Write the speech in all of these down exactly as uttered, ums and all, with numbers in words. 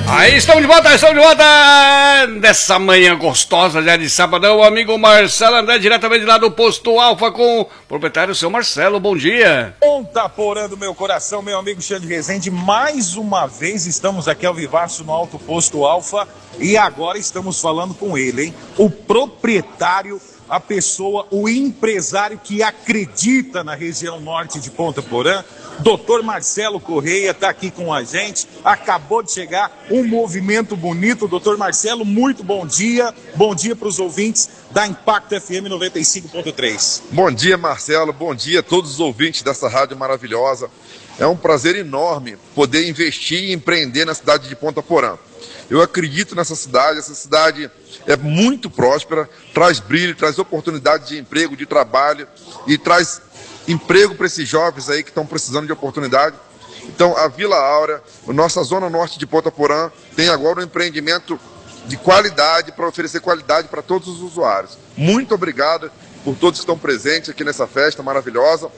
Aí estamos de volta, estamos de volta nessa manhã gostosa já de sabadão, o amigo Marcelo André, diretamente lá do Posto Alfa com o proprietário, seu Marcelo, bom dia. Ponta Porã do meu coração, meu amigo Xande Rezende, mais uma vez estamos aqui ao vivaço no Alto Posto Alfa e agora estamos falando com ele, hein? O proprietário, a pessoa, o empresário que acredita na região norte de Ponta Porã, doutor Marcelo Correia está aqui com a gente, acabou de chegar, um movimento bonito. doutor Marcelo, muito bom dia, bom dia para os ouvintes da Impacto F M noventa e cinco ponto três. Bom dia, Marcelo, bom dia a todos os ouvintes dessa rádio maravilhosa. É um prazer enorme poder investir e empreender na cidade de Ponta Porã. Eu acredito nessa cidade, essa cidade é muito próspera, traz brilho, traz oportunidade de emprego, de trabalho e traz emprego para esses jovens aí que estão precisando de oportunidade. Então, a Vila Áurea, a nossa zona norte de Ponta Porã, tem agora um empreendimento de qualidade para oferecer qualidade para todos os usuários. Muito obrigado por todos que estão presentes aqui nessa festa maravilhosa.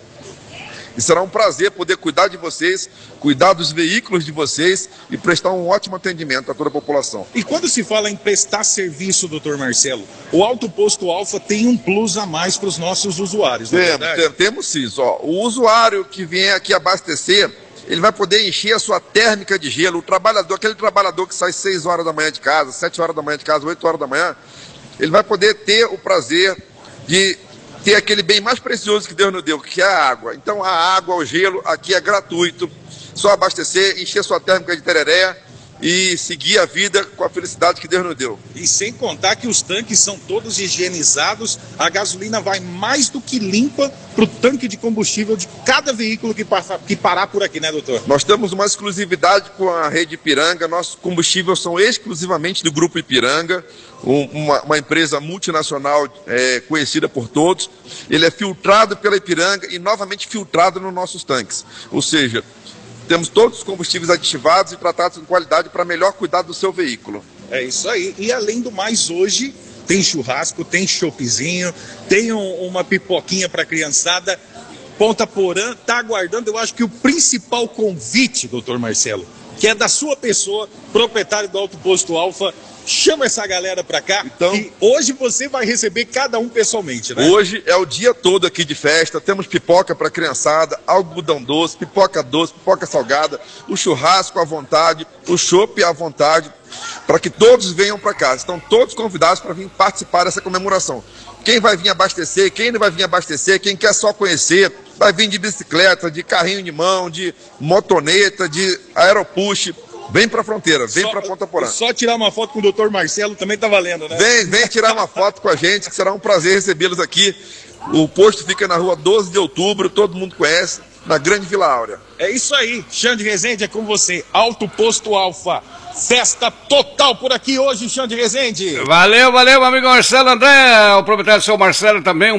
E será um prazer poder cuidar de vocês, cuidar dos veículos de vocês e prestar um ótimo atendimento a toda a população. E quando se fala em prestar serviço, doutor Marcelo, o Alto Posto Alfa tem um plus a mais para os nossos usuários, não é verdade? Temos, temos sim. Ó. O usuário que vier aqui abastecer, ele vai poder encher a sua térmica de gelo. O trabalhador, aquele trabalhador que sai seis horas da manhã de casa, sete horas da manhã de casa, oito horas da manhã, ele vai poder ter o prazer de ter aquele bem mais precioso que Deus nos deu, que é a água. Então a água, o gelo aqui é gratuito, só abastecer, encher sua térmica de tereré e seguir a vida com a felicidade que Deus nos deu. E sem contar que os tanques são todos higienizados, a gasolina vai mais do que limpa para o tanque de combustível de cada veículo que, passa, que parar por aqui, né, doutor? Nós temos uma exclusividade com a rede Ipiranga, nossos combustíveis são exclusivamente do Grupo Ipiranga, uma, uma empresa multinacional é, conhecida por todos. Ele é filtrado pela Ipiranga e novamente filtrado nos nossos tanques, ou seja, temos todos os combustíveis aditivados e tratados com qualidade para melhor cuidar do seu veículo. É isso aí. E além do mais, hoje tem churrasco, tem choppzinho, tem um, uma pipoquinha para a criançada. Ponta Porã está aguardando, eu acho que o principal convite, doutor Marcelo, que é da sua pessoa, proprietário do Alto Posto Alfa. Chama essa galera pra cá, então, e hoje você vai receber cada um pessoalmente, né? Hoje é o dia todo aqui de festa, temos pipoca pra criançada, algodão doce, pipoca doce, pipoca salgada, o churrasco à vontade, o chopp à vontade, para que todos venham pra cá. Estão todos convidados para vir participar dessa comemoração. Quem vai vir abastecer, quem não vai vir abastecer, quem quer só conhecer, vai vir de bicicleta, de carrinho de mão, de motoneta, de aeropush. Vem pra fronteira, vem só, pra Ponta Porã. Só tirar uma foto com o doutor Marcelo também tá valendo, né? Vem, vem tirar uma foto com a gente, que será um prazer recebê-los aqui. O posto fica na rua doze de outubro, todo mundo conhece, na Grande Vila Áurea. É isso aí, Xande Rezende é com você, Alto Posto Alfa. Festa total por aqui hoje, Xande Rezende. Valeu, valeu, amigo Marcelo André, o proprietário do seu Marcelo também.